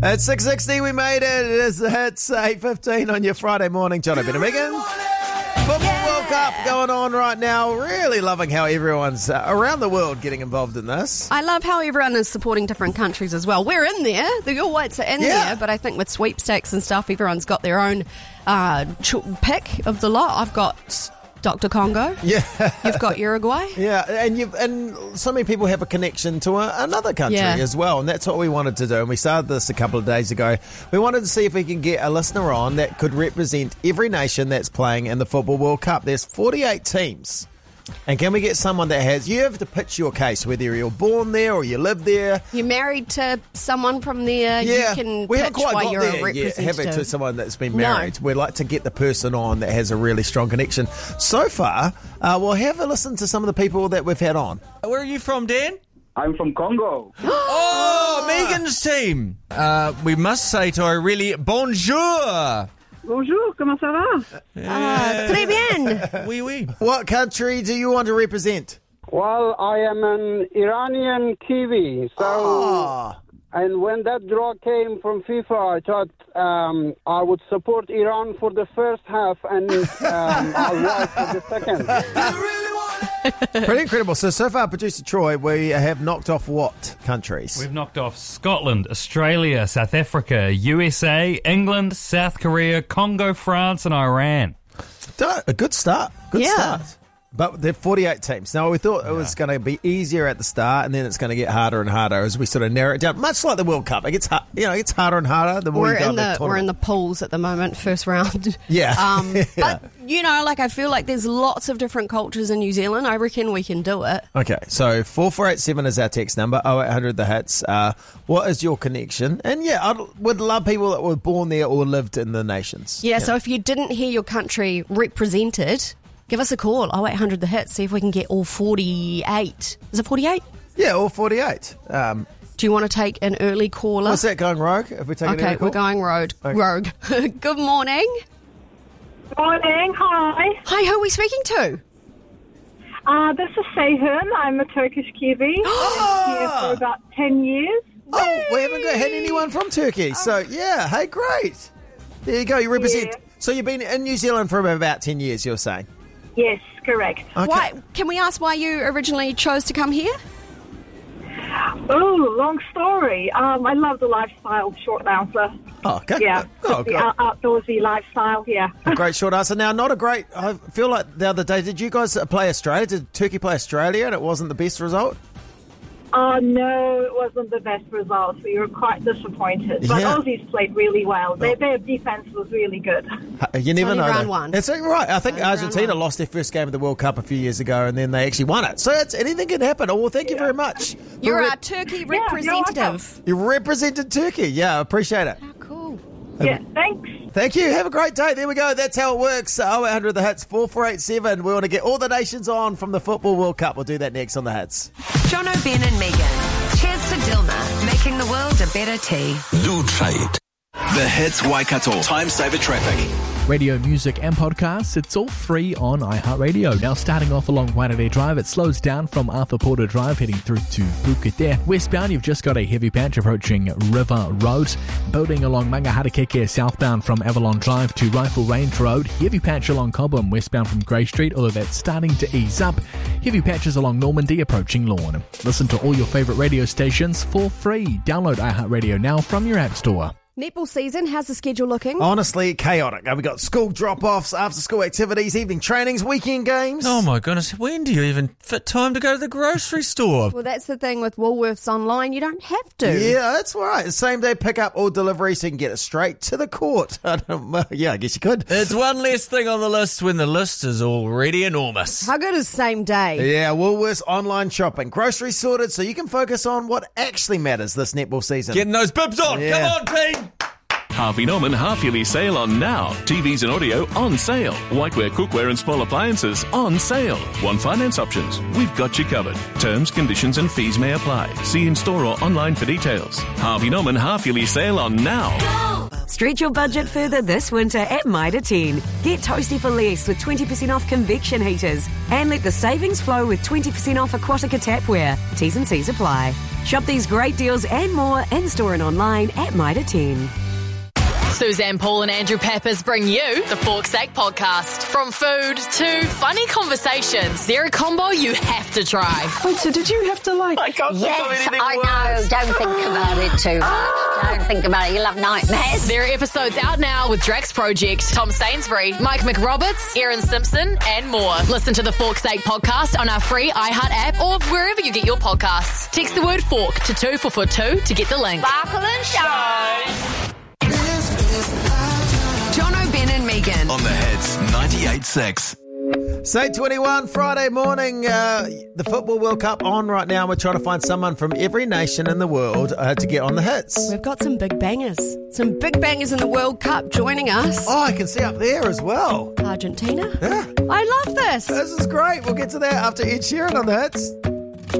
At 6:60, we made it. It is the hits, 8:15 on your Friday morning. John O'Brien and Megan. Football World Cup going on right now. Really loving how everyone's around the world getting involved in this. I love how everyone is supporting different countries as well. We're in there. The All Whites are in there. But I think with sweepstakes and stuff, everyone's got their own pick of the lot. I've got Dr. Congo. Yeah. You've got Uruguay. Yeah, and so many people have a connection to another country as well, and that's what we wanted to do. And we started this a couple of days ago. We wanted to see if we can get a listener on that could represent every nation that's playing in the Football World Cup. There's 48 teams. And can we get someone that has... You have to pitch your case, whether you're born there or you live there. You're married to someone from there. Yeah, you can we pitch haven't quite why got you're there a representative. yet, have it to someone that's been married. We'd like to get the person on that has a really strong connection. So far, we'll have a listen to some of the people that we've had on. Where are you from, Dan? I'm from Congo. Oh, Megan's team. We must say to her, really, bonjour. Bonjour, comment ça va? Très bien. Oui, oui. What country do you want to represent? Well, I am an Iranian Kiwi, so... And when that draw came from FIFA, I thought I would support Iran for the first half and I'll watch for the second. Pretty incredible. So far, Producer Troy, we have knocked off what countries? We've knocked off Scotland, Australia, South Africa, USA, England, South Korea, Congo, France and Iran. A good start. Good start. But they're 48 teams. Now, we thought it was going to be easier at the start, and then it's going to get harder and harder as we sort of narrow it down. Much like the World Cup. It gets harder and harder the more you go in the tournament. We're in the pools at the moment, first round. Yeah. But, I feel like there's lots of different cultures in New Zealand. I reckon we can do it. Okay, so 4487 is our text number, 0800 the hits. What is your connection? And I would love people that were born there or lived in the nations. Yeah, so if you didn't hear your country represented... Give us a call, 0800 the hits, see if we can get all 48. Is it 48? Yeah, all 48. Do you want to take an early caller? What's that, going rogue? If we take an early call? We're going rogue. Good morning. Morning, hi. Hi, who are we speaking to? This is Seyhun. I'm a Turkish Kiwi. I've been here for about 10 years. Oh, we haven't had anyone from Turkey. So, hey, great. There you go, you represent... Yeah. So you've been in New Zealand for about 10 years, you're saying? Yes, correct. Okay. Can we ask why you originally chose to come here? Oh, long story. I love the lifestyle, short answer. Oh, okay. Yeah, the outdoorsy lifestyle, yeah. A great short answer. Now, I feel like the other day, did you guys play Australia? Did Turkey play Australia and it wasn't the best result? No, it wasn't the best result. We were quite disappointed. But Aussies played really well. Their defence was really good. You never know. Round one. That's right. I think Argentina lost their first game of the World Cup a few years ago, and then they actually won it. So anything can happen. Oh, well, thank you very much. You're our Turkey representative. You represented Turkey. Yeah, I appreciate it. Oh, cool. Yeah, thanks. Thank you. Have a great day. There we go. That's how it works. 0800 the hits, 4487. We want to get all the nations on from the Football World Cup. We'll do that next on the hits. John O'Brien and Megan. Cheers to Dilma, making the world a better tea. Lutrate. The Hits Waikato. Time saver traffic. Radio, music and podcasts, it's all free on iHeartRadio. Now starting off along Waitangi Drive, it slows down from Arthur Porter Drive heading through to Pukete. Westbound, you've just got a heavy patch approaching River Road. Building along Mangaharakeke southbound from Avalon Drive to Rifle Range Road. Heavy patch along Cobham westbound from Grey Street, although that's starting to ease up. Heavy patches along Normandy approaching Lorne. Listen to all your favourite radio stations for free. Download iHeartRadio now from your app store. Netball season, how's the schedule looking? Honestly, chaotic. We've got school drop-offs, after-school activities, evening trainings, weekend games. Oh my goodness, when do you even fit time to go to the grocery store? Well, that's the thing with Woolworths Online, you don't have to. Yeah, that's right. Same day pick-up or delivery so you can get it straight to the court. I guess you could. It's one less thing on the list when the list is already enormous. How good is same day? Yeah, Woolworths Online shopping. Groceries sorted so you can focus on what actually matters this netball season. Getting those bibs on. Yeah. Come on, team. Harvey Norman half-yearly sale on now. TVs and audio on sale. Whiteware, cookware and small appliances on sale. Want finance options? We've got you covered. Terms, conditions and fees may apply. See in-store or online for details. Harvey Norman half-yearly sale on now. Stretch your budget further this winter at Mitre 10. Get toasty for less with 20% off convection heaters. And let the savings flow with 20% off Aquatica tapware. T's and C's apply. Shop these great deals and more in-store and online at Mitre 10. Suzanne Paul and Andrew Peppers bring you the Fork's Sake podcast. From food to funny conversations, they're a combo you have to try. Wait, so did you have to I can't think of anything worse. Know. Don't think about it too much. Don't think about it. You'll have nightmares. There are episodes out now with Drax Project, Tom Sainsbury, Mike McRoberts, Erin Simpson, and more. Listen to the Fork's Sake podcast on our free iHeart app or wherever you get your podcasts. Text the word fork to 2442 to get the link. Sparkle and shine. Jono, Ben and Megan. On the Hits 98.6. It's 8:21 Friday morning. The Football World Cup on right now. We're trying to find someone from every nation in the world to get on the hits. We've got some big bangers. Some big bangers in the World Cup joining us. Oh, I can see up there as well. Argentina. Yeah. I love this. This is great. We'll get to that after Ed Sheeran on the hits.